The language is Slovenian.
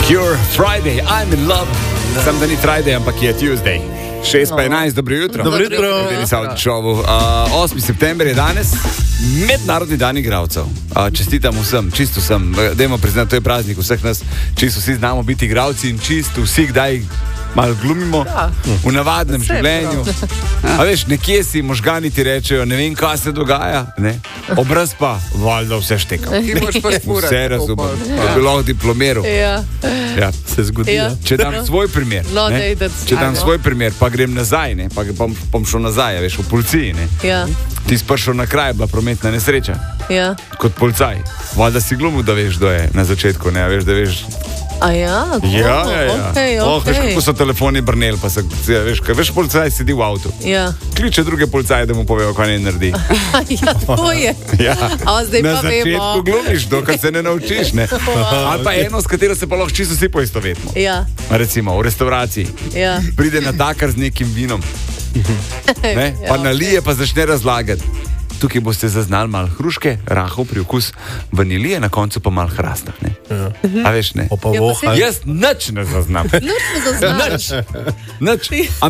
Cure, Friday, I'm in love. Sam da ni Friday, ampak je Tuesday. 6:11, dobro jutro. Dobro jutro. 8. september je danes, mednarodni dan igralcev. Čestitam vsem, čisto vsem. Dajmo priznati, to je praznik vseh nas. Čisto vsi znamo biti igralci in čisto vsi kdaj malo glumimo v navadnem življenju. A veš, nekje si možgani ti rečejo, ne vem, kaj se dogaja, ne? Obraz pa, valjda vse šteka. Vse razumem. To bi lahko diplomiral. Ja, se zgodi. Če dam svoj primer, če dam svoj primer, pa grem nazaj, ne? Pa bom šel nazaj, veš, v policiji, ne? Ti si prišel na kraj, bila prometna nesreča. Kot policaj. Valjda si glumil, da veš, kdo je na začetku, ne? Veš, da veš. Okay. Veš, kako so telefoni brneli, pa se, veš, policaj sedi v avtu. Kliče druge policaje, da mu povejo, kaj ne naredi. To je. Na začetku glumiš, dokaj se ne naučiš, ne? Ali pa eno, s katero se pa lahko čisto vsi poistovetimo. Recimo, v restavraciji. Pride natakar z nekim vinom, ne? Pa nalije, pa začne razlagati. Tukaj boste zaznali malo hruške, rahov priokus vanilije, na koncu pa malo hrasta. A veš, ne? Pa voha. Jaz nič ne zaznam. Nič.